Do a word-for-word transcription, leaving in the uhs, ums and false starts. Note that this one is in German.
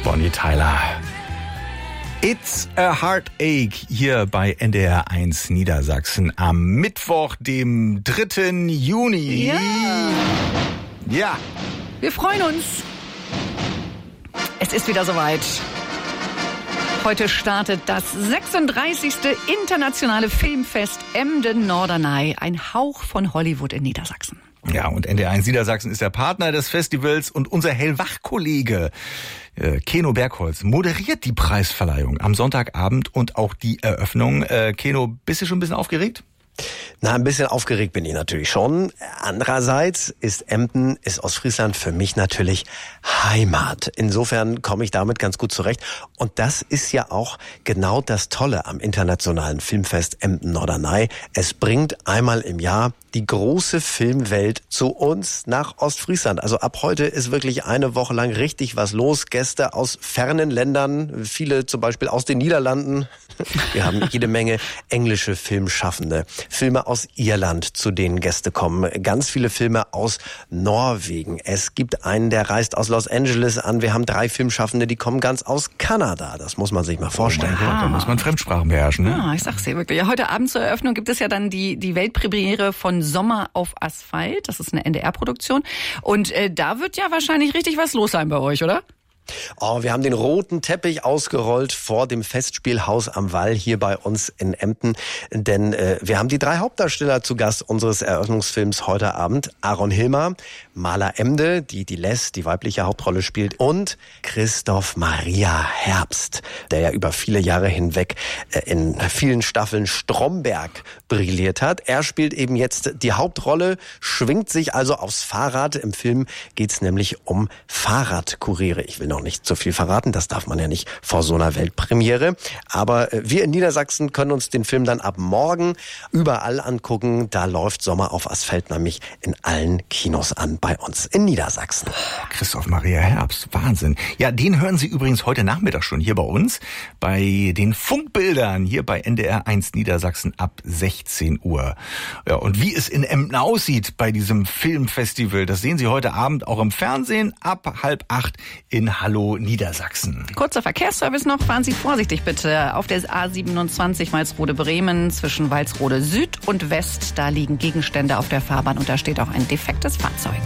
Bonnie Tyler. It's a Heartache hier bei N D R eins Niedersachsen am Mittwoch, dem dritten Juni. Ja. Ja. Wir freuen uns. Es ist wieder soweit. Heute startet das sechsunddreißigste Internationale Filmfest Emden-Norderney. Ein Hauch von Hollywood in Niedersachsen. Ja, und N D R eins Niedersachsen ist der Partner des Festivals und unser Hellwach-Kollege äh, Keno Bergholz moderiert die Preisverleihung am Sonntagabend und auch die Eröffnung. Äh, Keno, bist du schon ein bisschen aufgeregt? Na, ein bisschen aufgeregt bin ich natürlich schon. Andererseits ist Emden, ist Ostfriesland für mich natürlich Heimat. Insofern komme ich damit ganz gut zurecht. Und das ist ja auch genau das Tolle am Internationalen Filmfest Emden-Norderney. Es bringt einmal im Jahr die große Filmwelt zu uns nach Ostfriesland. Also ab heute ist wirklich eine Woche lang richtig was los. Gäste aus fernen Ländern, viele zum Beispiel aus den Niederlanden. Wir haben jede Menge englische Filmschaffende. Filme aus Irland, zu denen Gäste kommen. Ganz viele Filme aus Norwegen. Es gibt einen, der reist aus Los Angeles an. Wir haben drei Filmschaffende, die kommen ganz aus Kanada. Das muss man sich mal vorstellen. Oh, da muss man Fremdsprachen beherrschen, ne? Ah, ich sag's dir wirklich. Ja, heute Abend zur Eröffnung gibt es ja dann die, die Weltpremiere von Sommer auf Asphalt. Das ist eine N D R-Produktion. Und äh, da wird ja wahrscheinlich richtig was los sein bei euch, oder? Oh, wir haben den roten Teppich ausgerollt vor dem Festspielhaus am Wall hier bei uns in Emden, denn äh, wir haben die drei Hauptdarsteller zu Gast unseres Eröffnungsfilms heute Abend. Aaron Hilmer, Maler Emde, die die Les, die weibliche Hauptrolle spielt, und Christoph Maria Herbst, der ja über viele Jahre hinweg äh, in vielen Staffeln Stromberg brilliert hat. Er spielt eben jetzt die Hauptrolle, schwingt sich also aufs Fahrrad. Im Film geht's nämlich um Fahrradkuriere. Ich will noch nicht zu viel verraten, das darf man ja nicht vor so einer Weltpremiere. Aber wir in Niedersachsen können uns den Film dann ab morgen überall angucken. Da läuft Sommer auf Asphalt nämlich in allen Kinos an bei uns in Niedersachsen. Christoph Maria Herbst, Wahnsinn. Ja, den hören Sie übrigens heute Nachmittag schon hier bei uns bei den Funkbildern hier bei N D R eins Niedersachsen ab sechzehn Uhr. Ja, und wie es in Emden aussieht bei diesem Filmfestival, das sehen Sie heute Abend auch im Fernsehen ab halb acht in Hallo Niedersachsen. Kurzer Verkehrsservice noch. Fahren Sie vorsichtig bitte. Auf der A siebenundzwanzig Walsrode-Bremen zwischen Walsrode Süd und West. Da liegen Gegenstände auf der Fahrbahn und da steht auch ein defektes Fahrzeug.